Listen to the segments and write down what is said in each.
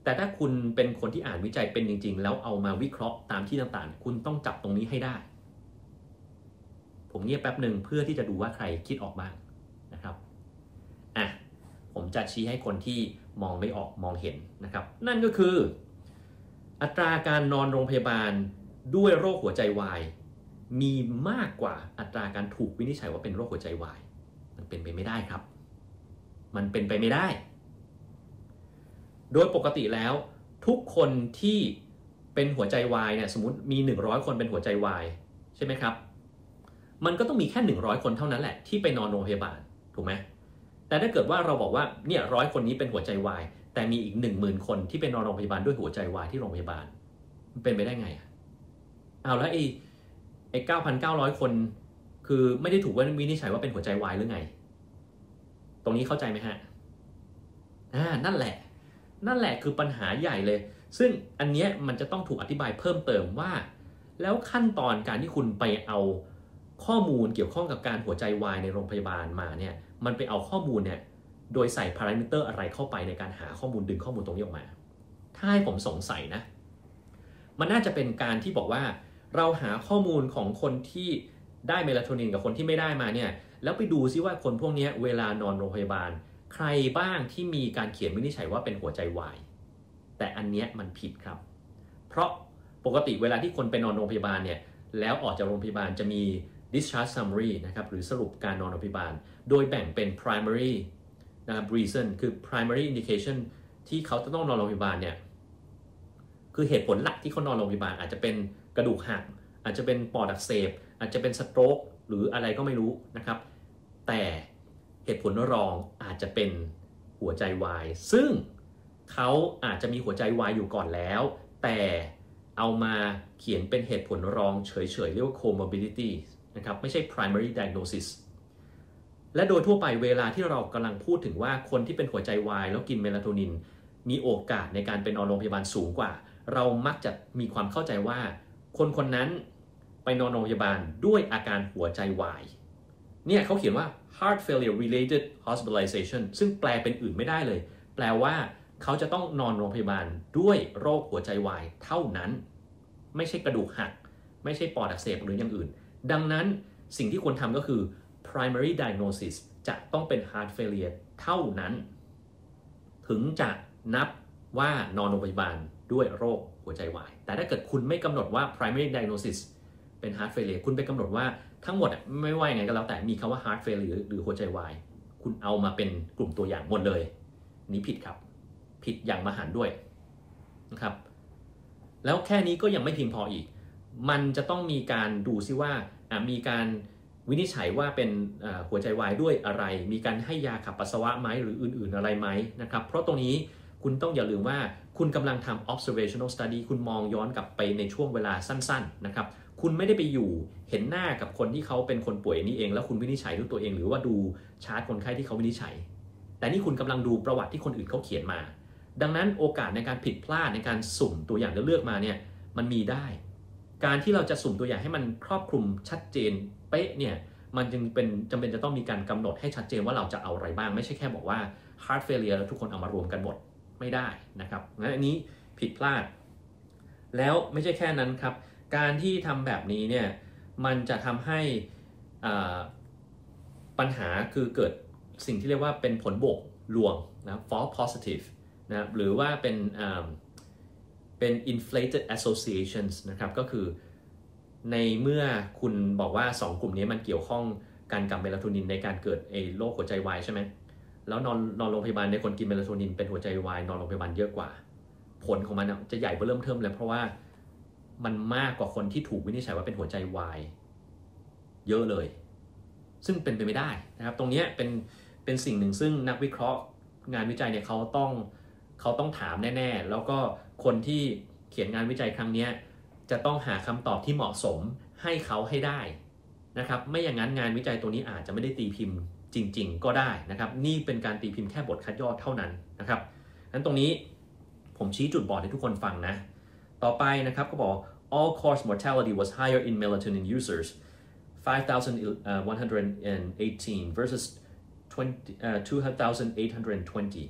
แต่ถ้าคุณเป็นคนที่อ่านวิจัยเป็นจริงๆแล้วเอามาวิเคราะห์ตามที่ต่างๆคุณต้องจับตรงนี้ให้ได้ผมเงียบแป๊บหนึ่งเพื่อที่จะดูว่าใครคิดออกบ้างนะครับผมจะชี้ให้คนที่มองไม่ออกมองเห็นนะครับนั่นก็คืออัตราการนอนโรงพยาบาลด้วยโรคหัวใจวายมีมากกว่าอัตราการถูกวินิจฉัยว่าเป็นโรคหัวใจวายมันเป็นไปไม่ได้ครับมันเป็นไปไม่ได้โดยปกติแล้วทุกคนที่เป็นหัวใจวายเนี่ยสมมติมี100คนเป็นหัวใจวายใช่ไหมครับมันก็ต้องมีแค่100คนเท่านั้นแหละที่ไปนอนโรงพยาบาลถูกไหมแต่ถ้าเกิดว่าเราบอกว่าเนี่ย100คนนี้เป็นหัวใจวายแต่มีอีก 10,000 คนที่ไปนอนโรงพยาบาลด้วยหัวใจวายที่โรงพยาบาลมันเป็นไปได้ไงเอาแล้วไอ้ 9,900 คนคือไม่ได้ถูกวินิจฉัยว่าเป็นหัวใจวายหรือไงตรงนี้เข้าใจไหมฮะนั่นแหละคือปัญหาใหญ่เลยซึ่งอันเนี้ยมันจะต้องถูกอธิบายเพิ่มเติมว่าแล้วขั้นตอนการที่คุณไปเอาข้อมูลเกี่ยวข้องกับการหัวใจวายในโรงพยาบาลมาเนี่ยมันไปเอาข้อมูลเนี่ยโดยใส่พารามิเตอร์อะไรเข้าไปในการหาข้อมูลดึงข้อมูลตรงนี้ออกมาถ้าให้ผมสงสัยนะมันน่าจะเป็นการที่บอกว่าเราหาข้อมูลของคนที่ได้เมลาโทนินกับคนที่ไม่ได้มาเนี่ยแล้วไปดูซิว่าคนพวกนี้เวลานอนโรงพยาบาลใครบ้างที่มีการเขียนวินิจฉัยว่าเป็นหัวใจวายแต่อันเนี้ยมันผิดครับเพราะปกติเวลาที่คนไปนอนโรงพยาบาลเนี่ยแล้วออกจากโรงพยาบาลจะมี discharge summary นะครับหรือสรุปการนอนโรงพยาบาลโดยแบ่งเป็น primary นะครับ reason คือ primary indication ที่เขาจะต้องนอนโรงพยาบาลเนี่ยคือเหตุผลหลักที่เขานอนโรงพยาบาลอาจจะเป็นกระดูกหักอาจจะเป็นปอดอักเสบอาจจะเป็นสโตรกหรืออะไรก็ไม่รู้นะครับแต่เหตุผลรองอาจจะเป็นหัวใจวายซึ่งเขาอาจจะมีหัวใจวายอยู่ก่อนแล้วแต่เอามาเขียนเป็นเหตุผลรองเฉยๆเรียกว่า comorbidity นะครับไม่ใช่ primary diagnosis และโดยทั่วไปเวลาที่เรากำลังพูดถึงว่าคนที่เป็นหัวใจวายแล้วกินเมลาโทนินมีโอกาสในการเป็นนอนโรงพยาบาลสูงกว่าเรามักจะมีความเข้าใจว่าคนนั้นไปนอนโรงพยาบาลด้วยอาการหัวใจวายเนี่ยเขาเขียนว่า heart failure related hospitalization ซึ่งแปลเป็นอื่นไม่ได้เลยแปลว่าเขาจะต้องนอนโรงพยาบาลด้วยโรคหัวใจวายเท่านั้นไม่ใช่กระดูกหักไม่ใช่ปอดอักเสบหรืออย่างอื่นดังนั้นสิ่งที่ควรทำก็คือ primary diagnosis จะต้องเป็น heart failure เท่านั้นถึงจะนับว่านอนโรงพยาบาลด้วยโรคหัวใจวายแต่ถ้าเกิดคุณไม่กำหนดว่า primary diagnosis เป็น heart failure คุณไปกำหนดว่าทั้งหมดไม่ว่ายังไงก็แล้วแต่มีคำว่า heart failure หรือหัวใจวายคุณเอามาเป็นกลุ่มตัวอย่างหมดเลยนี่ผิดครับผิดอย่างมหันต์ด้วยนะครับแล้วแค่นี้ก็ยังไม่เพียงพออีกมันจะต้องมีการดูซิว่ามีการวินิจฉัยว่าเป็นหัวใจวายด้วยอะไรมีการให้ยาขับปัสสาวะไหมหรืออื่นๆอะไรไหมนะครับเพราะตรงนี้คุณต้องอย่าลืมว่าคุณกำลังทำ observational study คุณมองย้อนกลับไปในช่วงเวลาสั้นๆนะครับคุณไม่ได้ไปอยู่เห็นหน้ากับคนที่เขาเป็นคนป่วยนี้เองแล้วคุณวินิจฉัยด้วยตัวเองหรือว่าดูชาร์ตคนไข้ที่เขาวินิจฉัยแต่นี่คุณกำลังดูประวัติที่คนอื่นเขาเขียนมาดังนั้นโอกาสในการผิดพลาดในการสุ่มตัวอย่างแล้วเลือกมาเนี่ยมันมีได้การที่เราจะสุ่มตัวอย่างให้มันครอบคลุมชัดเจนเป๊ะเนี่ยมันจึงเป็นจำเป็นจะต้องมีการกำหนดให้ชัดเจนว่าเราจะเอาอะไรบ้างไม่ใช่แค่บอกว่า heart failure แล้วทุกคนเอามารวมกันหมดไม่ได้นะครับงั้นอันนี้ผิดพลาดแล้วไม่ใช่แค่นั้นครับการที่ทำแบบนี้เนี่ยมันจะทำให้ปัญหาคือเกิดสิ่งที่เรียกว่าเป็นผลบวกลวงนะ false positive นะหรือว่าเป็น inflated associations นะครับก็คือในเมื่อคุณบอกว่า2กลุ่มนี้มันเกี่ยวข้องกันกับเมลาโทนินในการเกิดโรคหัวใจวายใช่ไหมแล้วนอนโรงพยาบาลในคนกินเมลาโทนินเป็นหัวใจวายนอนโรงพยาบาลเยอะกว่าผลของมันจะใหญ่เริ่มเทิมเลยเพราะว่ามันมากกว่าคนที่ถูกวินิจฉัยว่าเป็นหัวใจวายเยอะเลยซึ่งเป็นไปไม่ได้นะครับตรงนี้เป็นสิ่งหนึ่งซึ่งนักวิเคราะห์งานวิจัยเนี่ยเขาต้องถามแน่ๆแล้วก็คนที่เขียนงานวิจัยครั้งนี้จะต้องหาคำตอบที่เหมาะสมให้เขาให้ได้นะครับไม่อย่างนั้นงานวิจัยตัวนี้อาจจะไม่ได้ตีพิมพ์จริงๆก็ได้นะครับนี่เป็นการตีพิมพ์แค่บทคัดย่อเท่านั้นนะครับงั้นตรงนี้ผมชี้จุดบอดให้ทุกคนฟังนะต่อไปนะครับก็บอก all cause mortality was higher in melatonin users 5,118 versus 2,820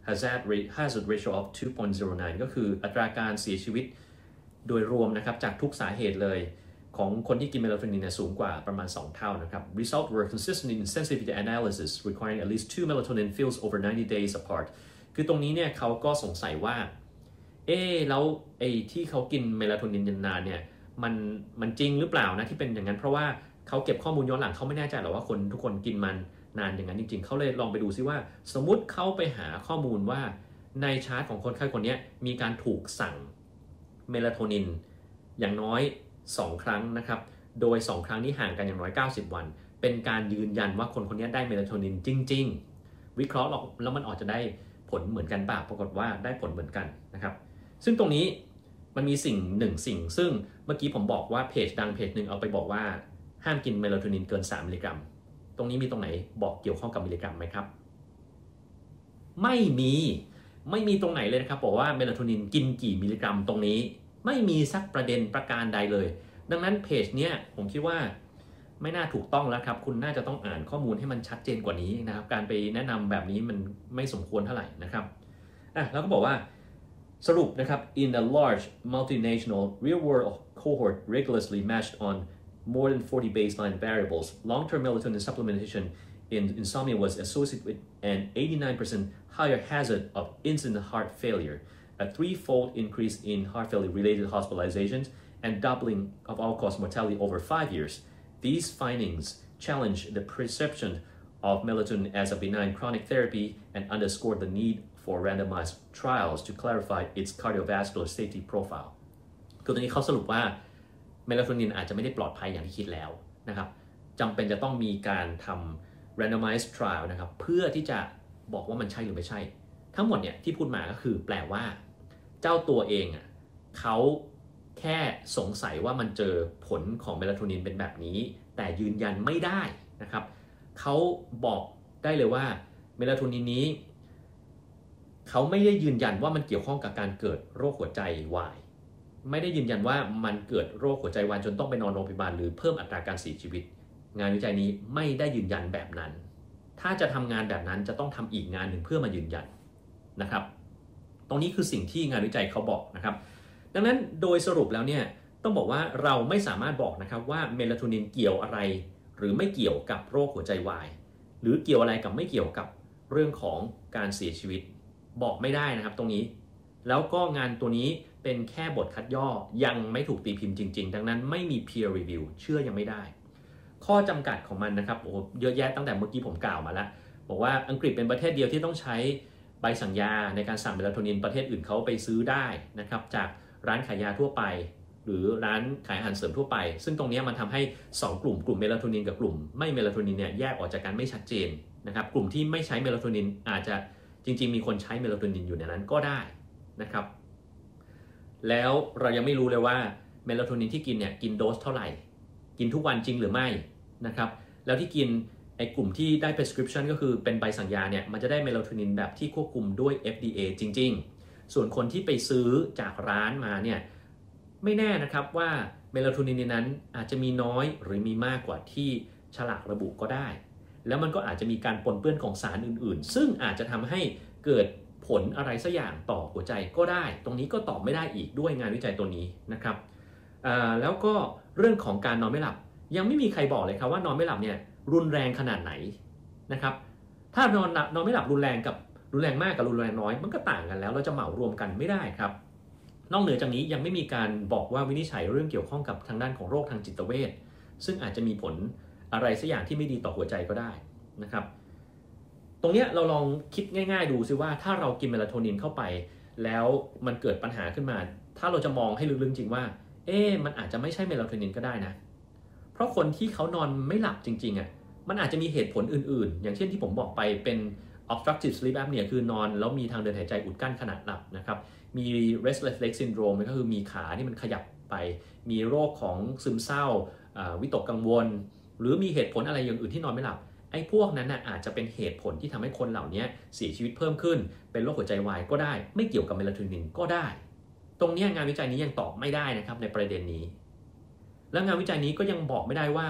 hazard ratio of 2.09 ก็คืออัตราการเสียชีวิตโดยรวมนะครับจากทุกสาเหตุเลยของคนที่กินเมลาโทนินสูงกว่าประมาณ2เท่านะครับ Result were consistent in sensitivity analysis requiring at least 2 melatonin fills over 90 days apart คือตรงนี้เนี่ยเขาก็สงสัยว่าแล้วไอ้ที่เขากินเมลาโทนินนานเนี่ยมันจริงหรือเปล่านะที่เป็นอย่างนั้นเพราะว่าเขาเก็บข้อมูลย้อนหลังเขาไม่แน่ใจหรอกว่าคนทุกคนกินมันนานอย่างนั้นจริงๆเขาเลยลองไปดูซิว่าสมมุติเขาไปหาข้อมูลว่าในชาร์ตของคนไข้คนนี้มีการถูกสั่งเมลาโทนินอย่างน้อย2 ครั้งนะครับโดย2 ครั้งนี้ห่างกันอย่างน้อย90 วันเป็นการยืนยันว่าคนคนนี้ได้เมลาโทนินจริงๆวิเคราะห์แล้วมันออกจะได้ผลเหมือนกันป่ะปรากฏว่าได้ผลเหมือนกันนะครับซึ่งตรงนี้มันมีสิ่งซึ่งเมื่อกี้ผมบอกว่าเพจดังเพจหนึ่งเอาไปบอกว่าห้ามกินเมลาโทนินเกิน3 มิลลิกรัมตรงนี้มีตรงไหนบอกเกี่ยวข้องกับมิลลิกรัมไหมครับไม่มีตรงไหนเลยนะครับบอกว่าเมลาโทนินกินกี่มิลลิกรัมตรงนี้ไม่มีสักประเด็นประการใดเลยดังนั้นเพจเนี้ยผมคิดว่าไม่น่าถูกต้องแล้วครับคุณน่าจะต้องอ่านข้อมูลให้มันชัดเจนกว่านี้นะครับการไปแนะนำแบบนี้มันไม่สมควรเท่าไหร่นะครับแล้วก็บอกว่าสรุปนะครับ in a large multinational real world cohort rigorously matched on more than 40 baseline variables long-term melatonin supplementation in insomnia was associated with an 89% higher hazard of incident heart failure, a 3-fold increase in heart failure related hospitalizations, and doubling of all-cause mortality over 5 years. These findings challenge the perception of melatonin as a benign chronic therapy and underscore the need for randomized trials to clarify its cardiovascular safety profile. คือตรงนี้เขาสรุปว่าเมลาโทนินอาจจะไม่ได้ปลอดภัยอย่างที่คิดแล้วนะครับจำเป็นจะต้องมีการทำ randomized trial นะครับเพื่อที่จะบอกว่ามันใช่หรือไม่ใช่ทั้งหมดเนี่ยที่พูดมาก็คือแปลว่าเจ้าตัวเองเขาแค่สงสัยว่ามันเจอผลของเมลาโทนินเป็นแบบนี้แต่ยืนยันไม่ได้นะครับเขาบอกได้เลยว่าเมลาโทนินนี้เขาไม่ได้ยืนยันว่ามันเกี่ยวข้องกับการเกิดโรคหัวใจวายไม่ได้ยืนยันว่ามันเกิดโรคหัวใจวายจนต้องไปนอนโรงพยาบาลหรือเพิ่มอัตราการเสียชีวิตงานวิจัยนี้ไม่ได้ยืนยันแบบนั้นถ้าจะทำงานแบบนั้นจะต้องทำอีกงานหนึ่งเพื่อมายืนยันนะครับตรงนี้คือสิ่งที่งานวิจัยเขาบอกนะครับดังนั้นโดยสรุปแล้วเนี่ยต้องบอกว่าเราไม่สามารถบอกนะครับว่าเมลาโทนินเกี่ยวอะไรหรือไม่เกี่ยวกับโรคหัวใจวายหรือเกี่ยวอะไรกับไม่เกี่ยวกับเรื่องของการเสียชีวิตบอกไม่ได้นะครับตรงนี้แล้วก็งานตัวนี้เป็นแค่บทคัดย่อยังไม่ถูกตีพิมพ์จริงๆดังนั้นไม่มี peer review เชื่อยังไม่ได้ข้อจำกัดของมันนะครับโอ้เยอะแยะตั้งแต่เมื่อกี้ผมกล่าวมาแล้วบอกว่าอังกฤษเป็นประเทศเดียวที่ต้องใช้ใบสั่งยาในการสั่งเมลาโทนินประเทศอื่นเขาไปซื้อได้นะครับจากร้านขายยาทั่วไปหรือร้านขายอาหารเสริมทั่วไปซึ่งตรงนี้มันทำให้2 กลุ่มเมลาโทนินกับกลุ่มไม่เมลาโทนินเนี่ยแยกออกจากกันไม่ชัดเจนนะครับกลุ่มที่ไม่ใช้เมลาโทนินอาจจะจริงๆมีคนใช้เมลาโทนินอยู่ในนั้นก็ได้นะครับแล้วเรายังไม่รู้เลยว่าเมลาโทนินที่กินเนี่ยกินโดสเท่าไหร่กินทุกวันจริงหรือไม่นะครับแล้วที่กินไอ้กลุ่มที่ได้ prescription ก็คือเป็นใบสั่งยาเนี่ยมันจะได้เมลาโทนินแบบที่ควบคุมด้วย FDA จริงๆส่วนคนที่ไปซื้อจากร้านมาเนี่ยไม่แน่นะครับว่าเมลาโทนินในนั้นอาจจะมีน้อยหรือมีมากกว่าที่ฉลากระบุก็ได้แล้วมันก็อาจจะมีการปนเปื้อนของสารอื่นๆซึ่งอาจจะทำให้เกิดผลอะไรสักอย่างต่อหัวใจก็ได้ตรงนี้ก็ตอบไม่ได้อีกด้วยงานวิจัยตัวนี้นะครับแล้วก็เรื่องของการนอนไม่หลับยังไม่มีใครบอกเลยครับว่านอนไม่หลับเนี่ยรุนแรงขนาดไหนนะครับถ้านอนไม่หลับรุนแรงมากกับรุนแรงน้อยมันก็ต่างกันแล้วเราจะเหมารวมกันไม่ได้ครับนอกเหนือจากนี้ยังไม่มีการบอกว่าวินิจฉัยเรื่องเกี่ยวข้องกับทางด้านของโรคทางจิตเวชซึ่งอาจจะมีผลอะไรสักอย่างที่ไม่ดีต่อหัวใจก็ได้นะครับตรงนี้เราลองคิดง่ายๆดูซิว่าถ้าเรากินเมลาโทนินเข้าไปแล้วมันเกิดปัญหาขึ้นมาถ้าเราจะมองให้ลึกๆจริงว่ามันอาจจะไม่ใช่เมลาโทนินก็ได้นะเพราะคนที่เขานอนไม่หลับจริงๆมันอาจจะมีเหตุผลอื่นๆอย่างเช่นที่ผมบอกไปเป็น obstructive sleep apnea คือนอนแล้วมีทางเดินหายใจอุดกั้นขณะหลับนะครับมี restless leg syndrome ก็คือมีขาที่มันขยับไปมีโรคของซึมเศร้าวิตกกังวลหรือมีเหตุผลอะไรอย่างอื่นที่นอนไม่หลับไอ้พวกนั้นอาจจะเป็นเหตุผลที่ทำให้คนเหล่านี้เสียชีวิตเพิ่มขึ้นเป็นโรคหัวใจวายก็ได้ไม่เกี่ยวกับเมลาโทนินก็ได้ตรงนี้งานวิจัยนี้ยังตอบไม่ได้นะครับในประเด็นนี้และงานวิจัยนี้ก็ยังบอกไม่ได้ว่า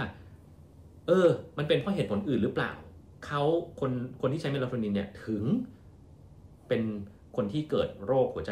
มันเป็นเพราะเหตุผลอื่นหรือเปล่าคนที่ใช้เมลาโทนินเนี่ยถึงเป็นคนที่เกิดโรคหัวใจ